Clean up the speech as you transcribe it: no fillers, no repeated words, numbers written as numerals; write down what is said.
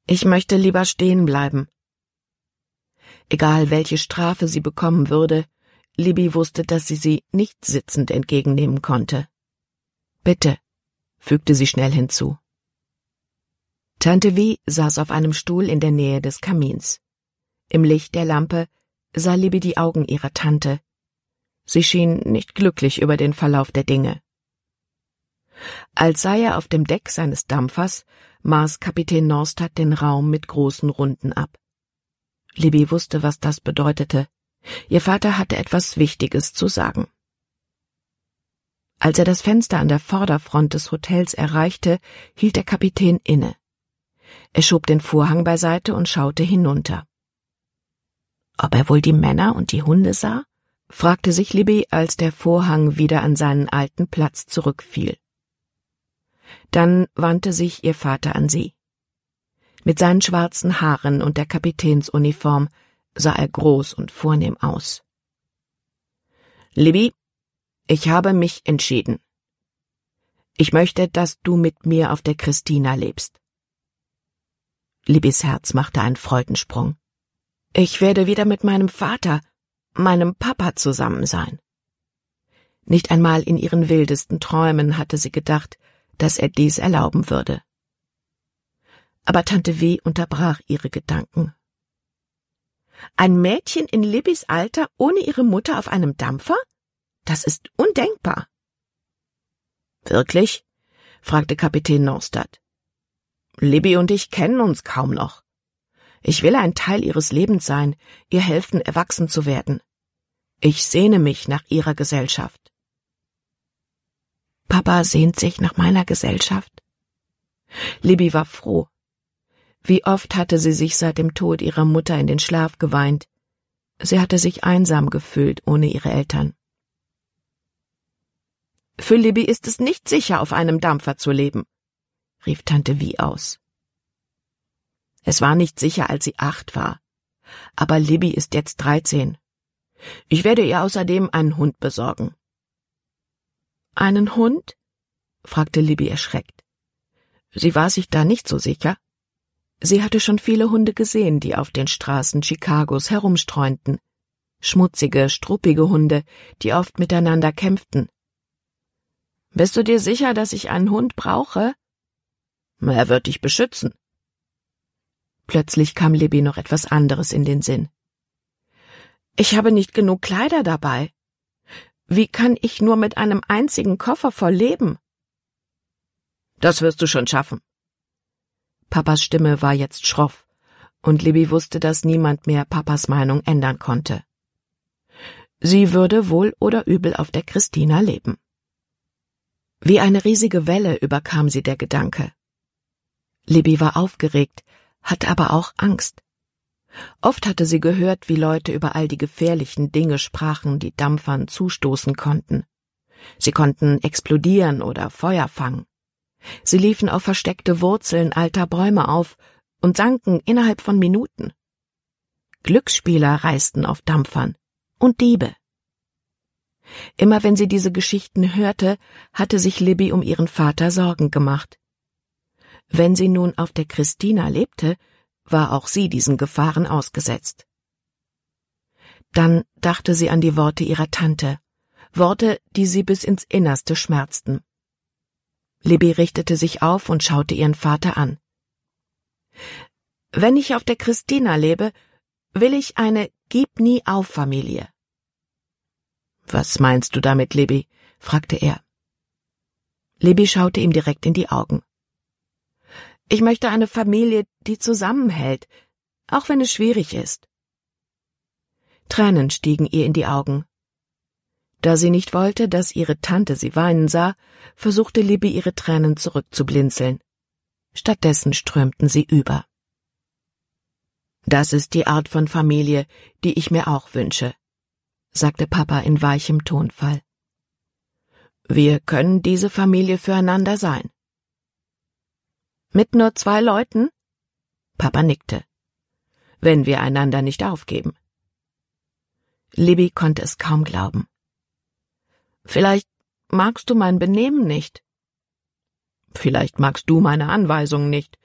Ich möchte lieber stehen bleiben. Egal welche Strafe sie bekommen würde, Libby wusste, dass sie nicht sitzend entgegennehmen konnte. »Bitte«, fügte sie schnell hinzu. Tante Vi saß auf einem Stuhl in der Nähe des Kamins. Im Licht der Lampe sah Libby die Augen ihrer Tante. Sie schien nicht glücklich über den Verlauf der Dinge. Als sei er auf dem Deck seines Dampfers, maß Kapitän Norstad den Raum mit großen Runden ab. Libby wusste, was das bedeutete. Ihr Vater hatte etwas Wichtiges zu sagen. Als er das Fenster an der Vorderfront des Hotels erreichte, hielt der Kapitän inne. Er schob den Vorhang beiseite und schaute hinunter. Ob er wohl die Männer und die Hunde sah? Fragte sich Libby, als der Vorhang wieder an seinen alten Platz zurückfiel. Dann wandte sich ihr Vater an sie. Mit seinen schwarzen Haaren und der Kapitänsuniform sah er groß und vornehm aus. »Libby, ich habe mich entschieden. Ich möchte, dass du mit mir auf der Christina lebst.« Libbys Herz machte einen Freudensprung. »Ich werde wieder mit meinem Vater, meinem Papa zusammen sein.« Nicht einmal in ihren wildesten Träumen hatte sie gedacht, dass er dies erlauben würde. Aber Tante W. unterbrach ihre Gedanken. »Ein Mädchen in Libbys Alter ohne ihre Mutter auf einem Dampfer? Das ist undenkbar.« »Wirklich?« fragte Kapitän Norstad. »Libby und ich kennen uns kaum noch. Ich will ein Teil ihres Lebens sein, ihr helfen, erwachsen zu werden. Ich sehne mich nach ihrer Gesellschaft.« »Papa sehnt sich nach meiner Gesellschaft?« Libby war froh. Wie oft hatte sie sich seit dem Tod ihrer Mutter in den Schlaf geweint. Sie hatte sich einsam gefühlt ohne ihre Eltern. »Für Libby ist es nicht sicher, auf einem Dampfer zu leben«, rief Tante Vi aus. Es war nicht sicher, als sie 8 war. Aber Libby ist jetzt 13. Ich werde ihr außerdem einen Hund besorgen. »Einen Hund?« fragte Libby erschreckt. Sie war sich da nicht so sicher. Sie hatte schon viele Hunde gesehen, die auf den Straßen Chicagos herumstreunten. Schmutzige, struppige Hunde, die oft miteinander kämpften. »Bist du dir sicher, dass ich einen Hund brauche?« »Er wird dich beschützen.« Plötzlich kam Libby noch etwas anderes in den Sinn. »Ich habe nicht genug Kleider dabei. Wie kann ich nur mit einem einzigen Koffer voll leben?« »Das wirst du schon schaffen.« Papas Stimme war jetzt schroff, und Libby wusste, dass niemand mehr Papas Meinung ändern konnte. Sie würde wohl oder übel auf der Christina leben. Wie eine riesige Welle überkam sie der Gedanke. Libby war aufgeregt, hatte aber auch Angst. Oft hatte sie gehört, wie Leute über all die gefährlichen Dinge sprachen, die Dampfern zustoßen konnten. Sie konnten explodieren oder Feuer fangen. Sie liefen auf versteckte Wurzeln alter Bäume auf und sanken innerhalb von Minuten. Glücksspieler reisten auf Dampfern und Diebe. Immer wenn sie diese Geschichten hörte, hatte sich Libby um ihren Vater Sorgen gemacht. Wenn sie nun auf der Christina lebte, war auch sie diesen Gefahren ausgesetzt. Dann dachte sie an die Worte ihrer Tante, Worte, die sie bis ins Innerste schmerzten. Libby richtete sich auf und schaute ihren Vater an. »Wenn ich auf der Christina lebe, will ich eine Gib-nie-auf-Familie.« »Was meinst du damit, Libby?« fragte er. Libby schaute ihm direkt in die Augen. »Ich möchte eine Familie, die zusammenhält, auch wenn es schwierig ist.« Tränen stiegen ihr in die Augen. Da sie nicht wollte, dass ihre Tante sie weinen sah, versuchte Libby ihre Tränen zurückzublinzeln. Stattdessen strömten sie über. »Das ist die Art von Familie, die ich mir auch wünsche«, sagte Papa in weichem Tonfall. »Wir können diese Familie füreinander sein.« »Mit nur 2 Leuten?« Papa nickte. »Wenn wir einander nicht aufgeben.« Libby konnte es kaum glauben. »Vielleicht magst du mein Benehmen nicht.« »Vielleicht magst du meine Anweisungen nicht«,